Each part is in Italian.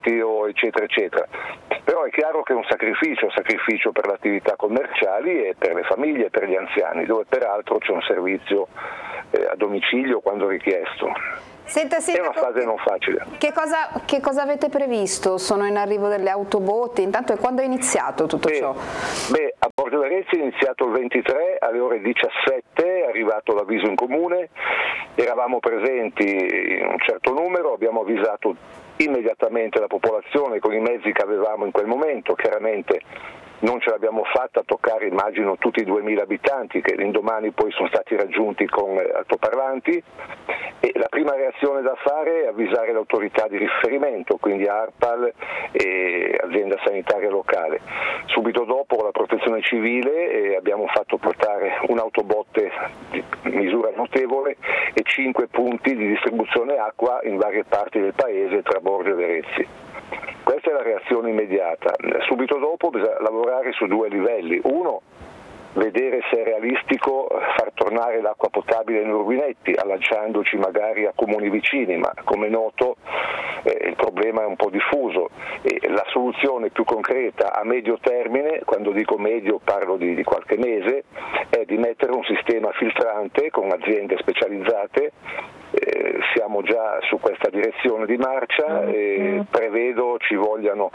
o eccetera eccetera. Però è chiaro che è un sacrificio per le attività commerciali e per le famiglie e per gli anziani, dove peraltro c'è un servizio a domicilio quando richiesto. Senta, è una fase non facile. Che cosa avete previsto? Sono in arrivo delle autobotti? Intanto, quando è iniziato tutto ciò? A Borgio Verezzi è iniziato il 23 alle ore 17, è arrivato l'avviso in comune, eravamo presenti in un certo numero, abbiamo avvisato immediatamente la popolazione con i mezzi che avevamo in quel momento. Chiaramente non ce l'abbiamo fatta a toccare, immagino, tutti i 2000 abitanti che l'indomani poi sono stati raggiunti con altoparlanti, e la prima reazione da fare è avvisare l'autorità di riferimento, quindi ARPAL e azienda sanitaria locale. Subito dopo la protezione civile abbiamo fatto portare un'autobotte di misura notevole e 5 punti di distribuzione acqua in varie parti del paese tra Borgio e Verezzi. Questa è la reazione immediata. Subito dopo bisogna lavorare su 2 livelli. Uno, vedere se è realistico far tornare l'acqua potabile nei rubinetti, allacciandoci magari a comuni vicini, ma come è noto il problema è un po' diffuso e la soluzione più concreta a medio termine, quando dico medio parlo di qualche mese, è di mettere un sistema filtrante con aziende specializzate. Siamo già su questa direzione di marcia e prevedo ci vogliano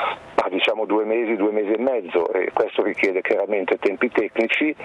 2 mesi, 2 mesi e mezzo, e questo richiede chiaramente tempi tecnici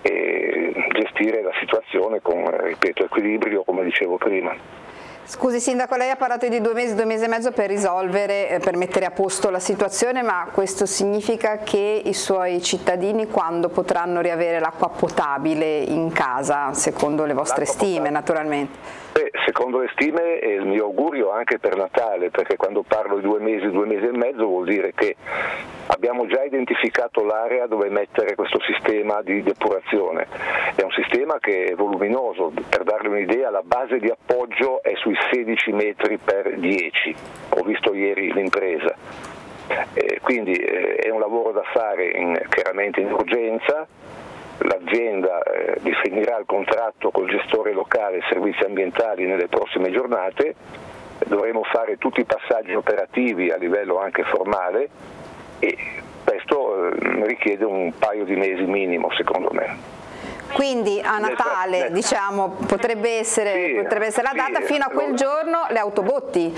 e gestire la situazione con, ripeto, equilibrio, come dicevo prima. Scusi Sindaco, lei ha parlato di 2 mesi, 2 mesi e mezzo per risolvere, per mettere a posto la situazione, ma questo significa che i suoi cittadini quando potranno riavere l'acqua potabile in casa, secondo le vostre stime naturalmente? Secondo le stime è il mio augurio anche per Natale, perché quando parlo di 2 mesi, 2 mesi e mezzo vuol dire che abbiamo già identificato l'area dove mettere questo sistema di depurazione. È un sistema che è voluminoso, per darle un'idea la base di appoggio è sui 16 metri per 10, ho visto ieri l'impresa. Quindi è un lavoro da fare chiaramente in urgenza. L'azienda definirà il contratto col gestore locale servizi ambientali nelle prossime giornate, dovremo fare tutti i passaggi operativi a livello anche formale e questo richiede un paio di mesi minimo secondo me. Quindi a Natale potrebbe essere la data, fino a quel giorno le autobotti.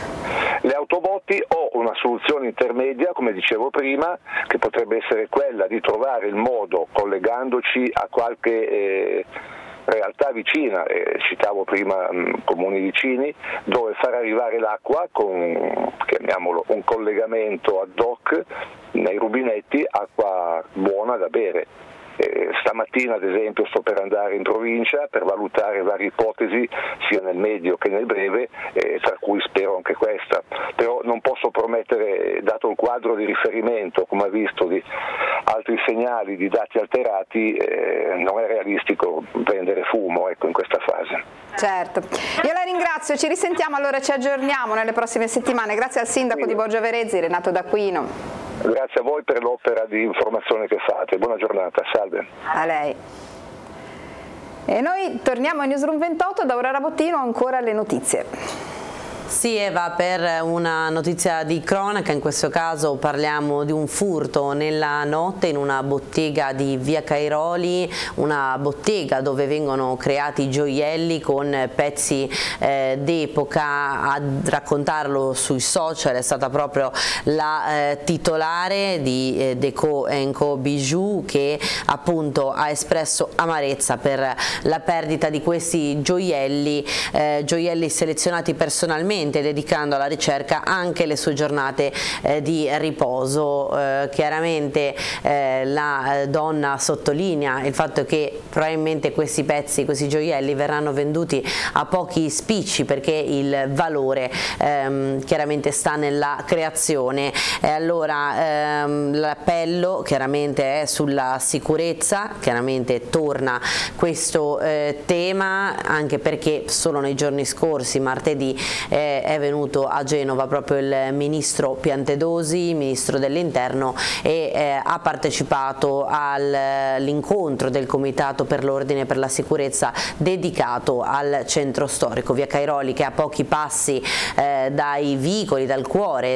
Le autobotti o una soluzione intermedia, come dicevo prima, che potrebbe essere quella di trovare il modo, collegandoci a qualche realtà vicina, citavo prima comuni vicini, dove far arrivare l'acqua con, chiamiamolo, un collegamento ad hoc nei rubinetti, acqua buona da bere. Stamattina ad esempio sto per andare in provincia per valutare varie ipotesi sia nel medio che nel breve, tra cui spero anche questa, però non posso promettere, dato il quadro di riferimento come ha visto di altri segnali di dati alterati, non è realistico prendere fumo in questa fase. Certo, io la ringrazio, ci risentiamo allora, ci aggiorniamo nelle prossime settimane. Grazie al Sindaco di Borgio Verezzi, Renato D'Aquino. Grazie a voi per l'opera di informazione che fate, buona giornata, salve. A lei. E noi torniamo a Newsroom 28, da Aurora Bottino ancora le notizie. Sì Eva, per una notizia di cronaca, in questo caso parliamo di un furto nella notte in una bottega di via Cairoli, una bottega dove vengono creati gioielli con pezzi d'epoca. A raccontarlo sui social è stata proprio la titolare di Deco & Co Bijou, che appunto ha espresso amarezza per la perdita di questi gioielli, gioielli selezionati personalmente, dedicando alla ricerca anche le sue giornate di riposo. Chiaramente la donna sottolinea il fatto che probabilmente questi pezzi, questi gioielli verranno venduti a pochi spicci, perché il valore chiaramente sta nella creazione. E allora l'appello chiaramente è sulla sicurezza, chiaramente torna questo tema, anche perché solo nei giorni scorsi, martedì, è venuto a Genova proprio il ministro Piantedosi, ministro dell'Interno, e ha partecipato all'incontro del Comitato per l'Ordine e per la Sicurezza dedicato al centro storico via Cairoli, che è a pochi passi dai vicoli, dal cuore